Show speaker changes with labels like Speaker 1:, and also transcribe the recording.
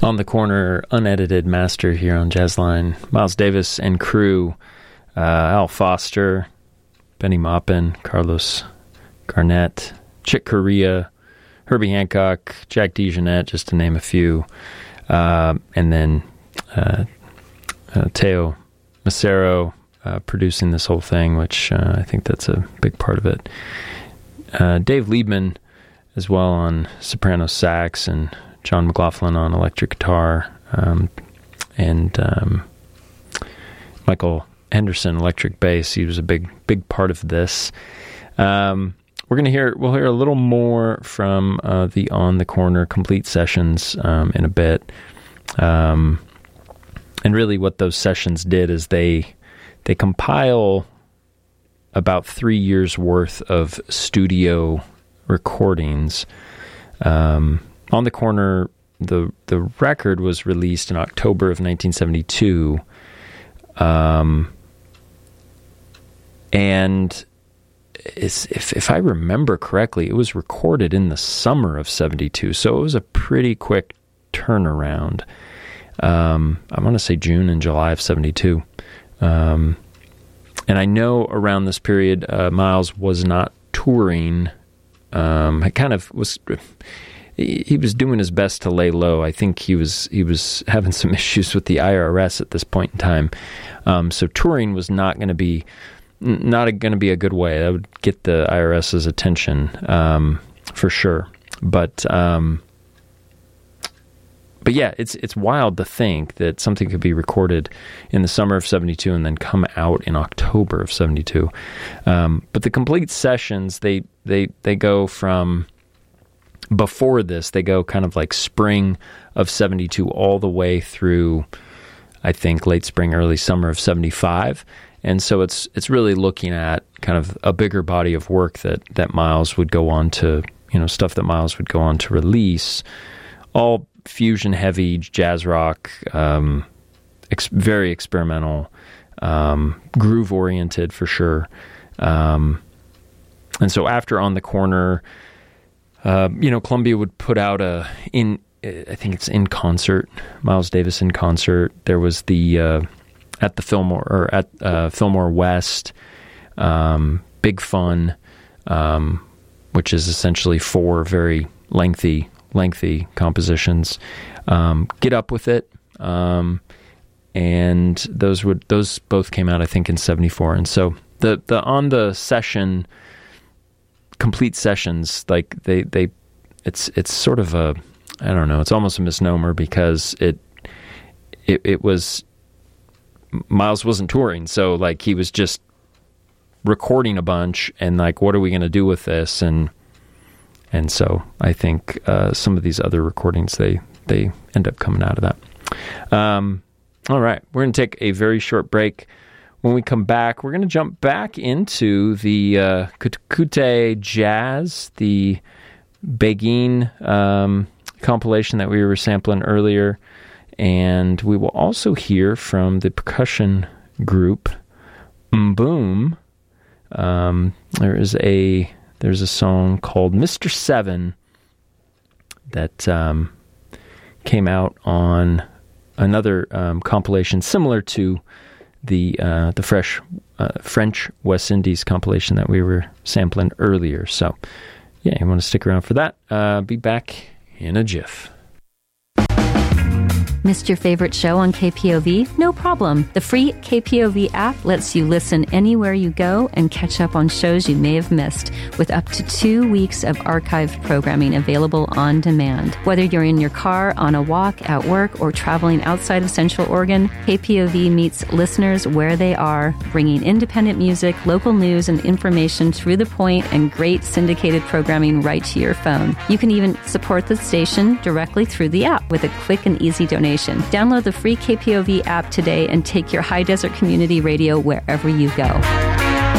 Speaker 1: On the Corner, unedited master here on Jazzline. Miles Davis and crew, Al Foster, Benny Maupin, Carlos Garnett, Chick Corea, Herbie Hancock, Jack DeJohnette, just to name a few. And then Teo Macero producing this whole thing, which I think that's a big part of it. Dave Liebman as well on soprano sax, and John McLaughlin on electric guitar, and Michael Henderson electric bass. He was a big part of this. We'll hear a little more from the On the Corner complete sessions in a bit. And really what those sessions did is they compile about 3 years worth of studio recordings. On the Corner, the record was released in October of 1972, and if I remember correctly, it was recorded in the summer of 72, so it was a pretty quick turnaround. I want to say June and July of 72. And I know around this period, Miles was not touring. I kind of was... He was doing his best to lay low. I think he was having some issues with the IRS at this point in time. So touring was not going to be a good way. That would get the IRS's attention for sure. But yeah, it's wild to think that something could be recorded in the summer of 72 and then come out in October of 72. But the complete sessions, they go from... Before this, they go kind of like spring of 72 all the way through, I think, late spring, early summer of 75. And so it's really looking at kind of a bigger body of work that Miles would go on to, stuff that Miles would go on to release. All fusion heavy, jazz rock, very experimental, groove oriented for sure. And so after On the Corner... Columbia would put out I think it's In Concert, Miles Davis In Concert. There was the at the Fillmore or at Fillmore West, Big Fun, which is essentially 4 very lengthy compositions. Get Up With It, and those both came out I think in 74. And so the on the session. Complete sessions, like it's sort of a, I don't know, it's almost a misnomer because it was, Miles wasn't touring, so like he was just recording a bunch and like, what are we going to do with this? And so I think some of these other recordings, they end up coming out of that. All right, we're going to take a very short break. When we come back, we're going to jump back into the Kutkute Jazz, the Begin compilation that we were sampling earlier, and we will also hear from the percussion group Boom. There's a song called Mr. Seven that came out on another compilation similar to the French West Indies compilation that we were sampling earlier. So, yeah, you want to stick around for that. Be back in a jiff.
Speaker 2: Missed your favorite show on KPOV? No problem. The free KPOV app lets you listen anywhere you go and catch up on shows you may have missed, with up to 2 weeks of archived programming available on demand. Whether you're in your car, on a walk, at work, or traveling outside of Central Oregon, KPOV meets listeners where they are, bringing independent music, local news, and information through the point, and great syndicated programming right to your phone. You can even support the station directly through the app with a quick and easy donation. Download the free KPOV app today and take your High Desert Community Radio wherever you go.